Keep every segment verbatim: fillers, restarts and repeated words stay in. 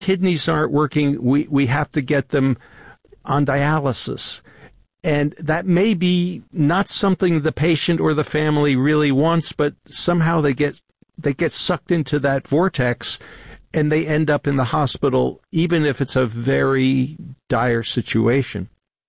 kidneys aren't working, we, we have to get them on dialysis. And that may be not something the patient or the family really wants, but somehow they get they get sucked into that vortex and they end up in the hospital, even if it's a very dire situation.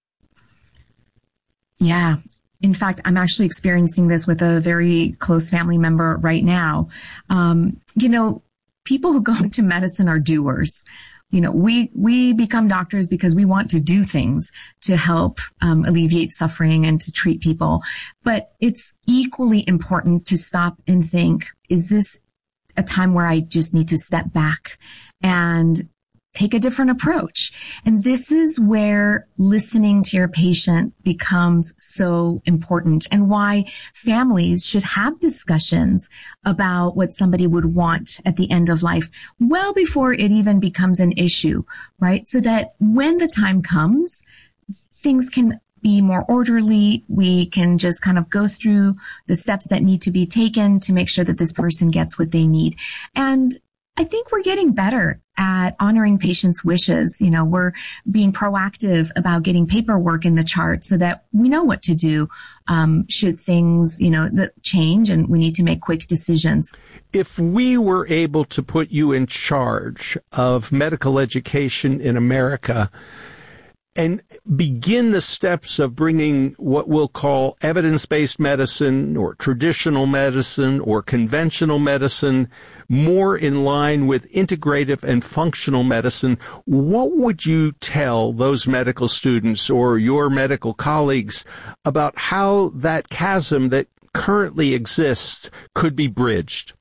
Yeah. In fact, I'm actually experiencing this with a very close family member right now. Um, you know, people who go into medicine are doers. You know, we, we become doctors because we want to do things to help um, alleviate suffering and to treat people. But it's equally important to stop and think, is this a time where I just need to step back and take a different approach? And this is where listening to your patient becomes so important, and why families should have discussions about what somebody would want at the end of life well before it even becomes an issue, right? So that when the time comes, things can be more orderly. We can just kind of go through the steps that need to be taken to make sure that this person gets what they need. And I think we're getting better at honoring patients' wishes. You know, we're being proactive about getting paperwork in the chart so that we know what to do um, should things, you know, that change and we need to make quick decisions. If we were able to put you in charge of medical education in America and begin the steps of bringing what we'll call evidence-based medicine or traditional medicine or conventional medicine more in line with integrative and functional medicine, what would you tell those medical students or your medical colleagues about how that chasm that currently exists could be bridged?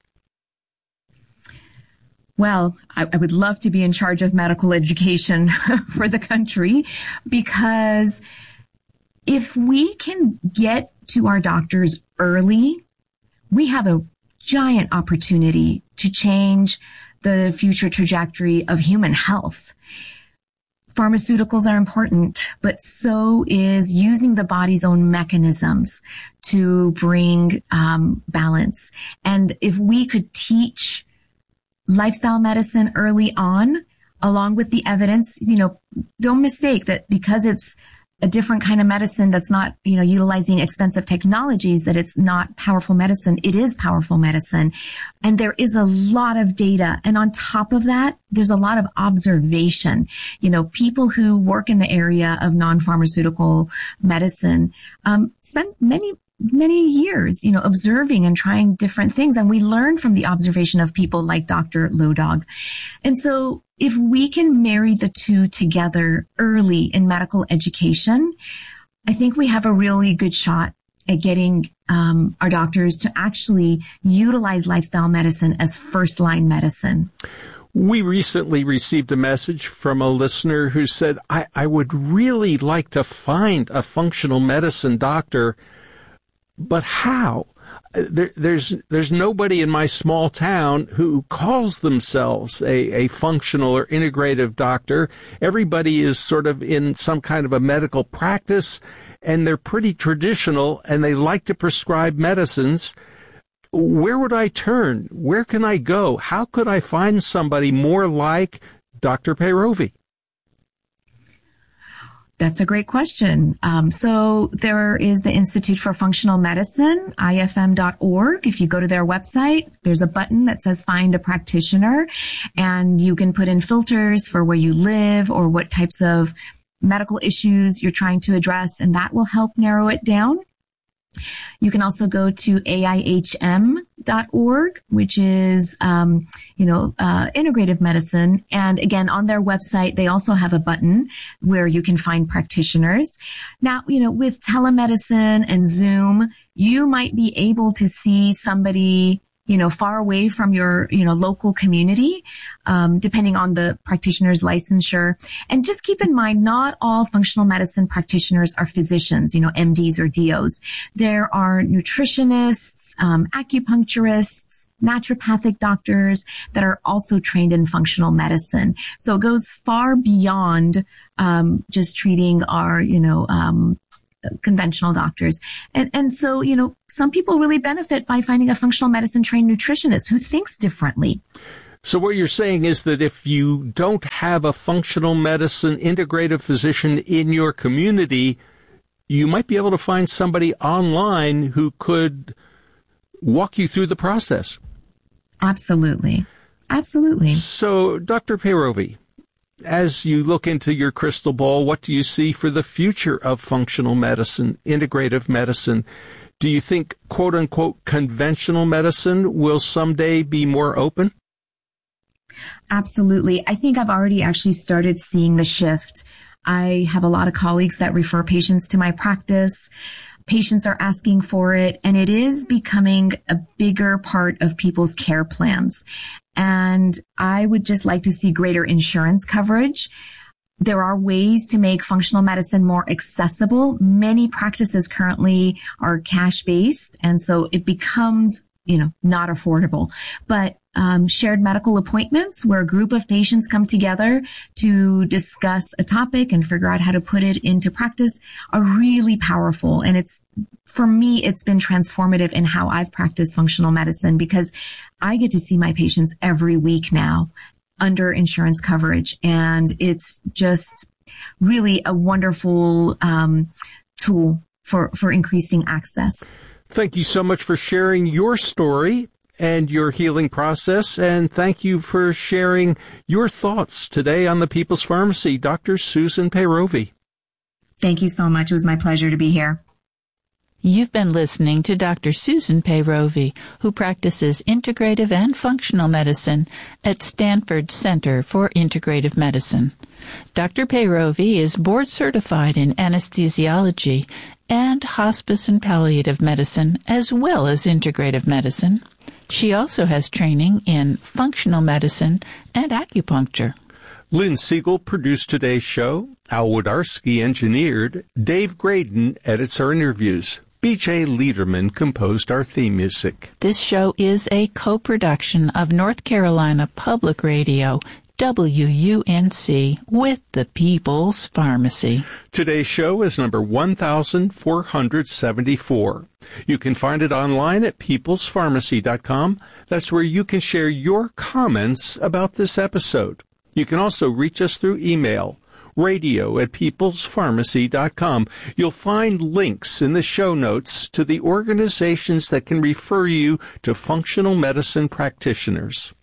Well, I, I would love to be in charge of medical education for the country, because if we can get to our doctors early, we have a giant opportunity to change the future trajectory of human health. Pharmaceuticals are important, but so is using the body's own mechanisms to bring um, balance. And if we could teach lifestyle medicine early on, along with the evidence, you know, don't mistake that because it's a different kind of medicine that's not, you know, utilizing expensive technologies, that it's not powerful medicine. It is powerful medicine. And there is a lot of data. And on top of that, there's a lot of observation. You know, people who work in the area of non-pharmaceutical medicine, um, spend many many years, you know, observing and trying different things. And we learn from the observation of people like Doctor Lodog. And so if we can marry the two together early in medical education, I think we have a really good shot at getting um, our doctors to actually utilize lifestyle medicine as first-line medicine. We recently received a message from a listener who said, I, I would really like to find a functional medicine doctor, but how? There, there's there's nobody in my small town who calls themselves a, a functional or integrative doctor. Everybody is sort of in some kind of a medical practice, and they're pretty traditional, and they like to prescribe medicines. Where would I turn? Where can I go? How could I find somebody more like Doctor Peyrovi? That's a great question. Um, so there is the Institute for Functional Medicine, I F M dot org. If you go to their website, there's a button that says Find a Practitioner, and you can put in filters for where you live or what types of medical issues you're trying to address, and that will help narrow it down. You can also go to A I H M dot org, which is, um, you know, uh, integrative medicine. And again, on their website, they also have a button where you can find practitioners. Now, you know, with telemedicine and Zoom, you might be able to see somebody, you know, far away from your, you know, local community, um, depending on the practitioner's licensure. And just keep in mind, not all functional medicine practitioners are physicians, you know, M Ds or D Os. There are nutritionists, um, acupuncturists, naturopathic doctors that are also trained in functional medicine. So it goes far beyond, um, just treating our, you know, um, conventional doctors. And, and so, you know, some people really benefit by finding a functional medicine trained nutritionist who thinks differently. So what you're saying is that if you don't have a functional medicine integrative physician in your community, you might be able to find somebody online who could walk you through the process. Absolutely. Absolutely. So, Doctor Peyrovi, as you look into your crystal ball, what do you see for the future of functional medicine, integrative medicine? Do you think, quote unquote, conventional medicine will someday be more open? Absolutely. I think I've already actually started seeing the shift. I have a lot of colleagues that refer patients to my practice. Patients are asking for it, and it is becoming a bigger part of people's care plans. And I would just like to see greater insurance coverage. There are ways to make functional medicine more accessible. Many practices currently are cash-based, and so it becomes, you know, not affordable. But um, shared medical appointments where a group of patients come together to discuss a topic and figure out how to put it into practice are really powerful. And it's, for me, it's been transformative in how I've practiced functional medicine because I get to see my patients every week now under insurance coverage. And it's just really a wonderful um, tool for, for increasing access. Thank you so much for sharing your story and your healing process, and thank you for sharing your thoughts today on the People's Pharmacy, Doctor Susan Peyrovi. Thank you so much. It was my pleasure to be here. You've been listening to Doctor Susan Peyrovi, who practices integrative and functional medicine at Stanford Center for Integrative Medicine. Doctor Peyrovi is board certified in anesthesiology and hospice and palliative medicine, as well as integrative medicine. She also has training in functional medicine and acupuncture. Lynn Siegel produced today's show. Al Wodarski engineered. Dave Graydon edits our interviews. B J Liederman composed our theme music. This show is a co-production of North Carolina Public Radio, W U N C, with the People's Pharmacy. Today's show is number one thousand four hundred seventy-four. You can find it online at peoples pharmacy dot com. That's where you can share your comments about this episode. You can also reach us through email, radio at peoples pharmacy dot com. You'll find links in the show notes to the organizations that can refer you to functional medicine practitioners.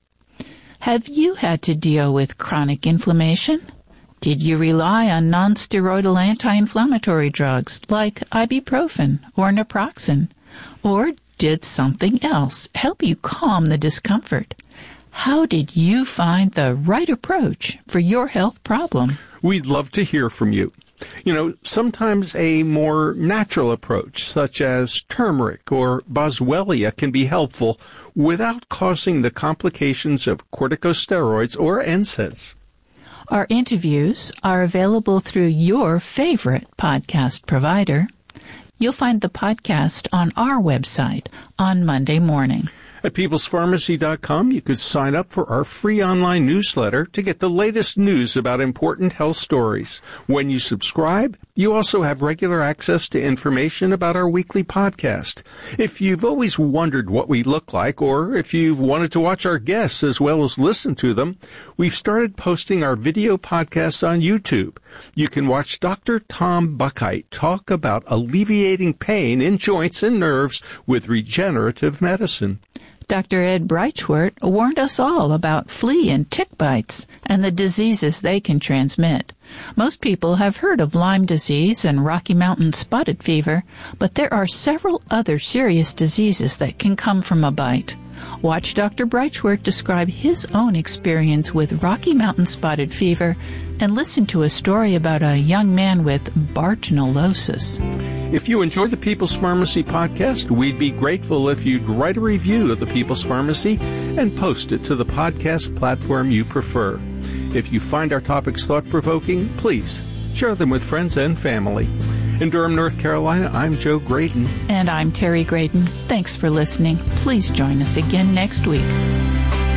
Have you had to deal with chronic inflammation? Did you rely on non-steroidal anti-inflammatory drugs like ibuprofen or naproxen? Or did something else help you calm the discomfort? How did you find the right approach for your health problem? We'd love to hear from you. You know, sometimes a more natural approach, such as turmeric or boswellia, can be helpful without causing the complications of corticosteroids or N SAIDs. Our interviews are available through your favorite podcast provider. You'll find the podcast on our website on Monday morning. At peoples pharmacy dot com, you could sign up for our free online newsletter to get the latest news about important health stories. When you subscribe, you also have regular access to information about our weekly podcast. If you've always wondered what we look like, or if you've wanted to watch our guests as well as listen to them, we've started posting our video podcasts on YouTube. You can watch Doctor Tom Buckheit talk about alleviating pain in joints and nerves with regenerative medicine. Doctor Ed Breitschwert warned us all about flea and tick bites and the diseases they can transmit. Most people have heard of Lyme disease and Rocky Mountain spotted fever, but there are several other serious diseases that can come from a bite. Watch Doctor Breitschwert describe his own experience with Rocky Mountain spotted fever and listen to a story about a young man with Bartonellosis. If you enjoy the People's Pharmacy podcast, we'd be grateful if you'd write a review of the People's Pharmacy and post it to the podcast platform you prefer. If you find our topics thought-provoking, please share them with friends and family. In Durham, North Carolina, I'm Joe Graydon. And I'm Terry Graydon. Thanks for listening. Please join us again next week.